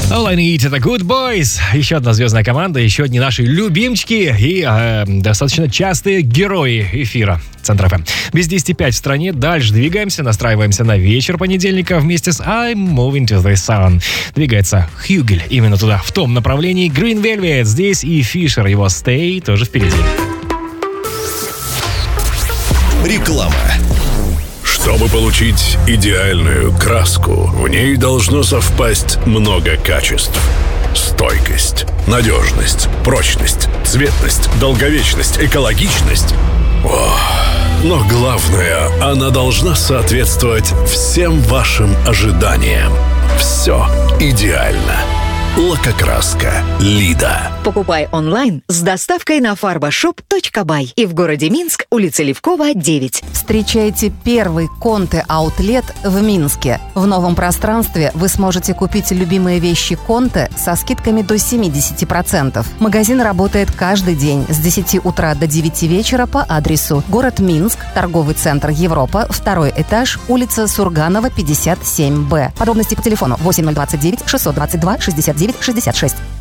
All I Need — это Good Boys. Еще одна звездная команда, еще одни наши любимчики и достаточно частые герои эфира Центр ФМ. Без 10:05 в стране. Дальше двигаемся, настраиваемся на вечер понедельника вместе с I'm Moving to the Sun. Двигается Хьюгель именно туда, в том направлении. Green Velvet здесь и Фишер, его Stay тоже впереди. Реклама. Чтобы получить идеальную краску, в ней должно совпасть много качеств. Стойкость, надежность, прочность, цветность, долговечность, экологичность. Но главное, она должна соответствовать всем вашим ожиданиям. Все идеально. Лакокраска Лида. Покупай онлайн с доставкой на farbashop.by и в городе Минск, улица Левкова, 9. Встречайте первый Конте-аутлет в Минске. В новом пространстве вы сможете купить любимые вещи Конте со скидками до 70%. Магазин работает каждый день с 10 утра до 9 вечера по адресу город Минск, торговый центр Европа, 2 этаж, улица Сурганова, 57Б. Подробности по телефону 8029 622 69 66.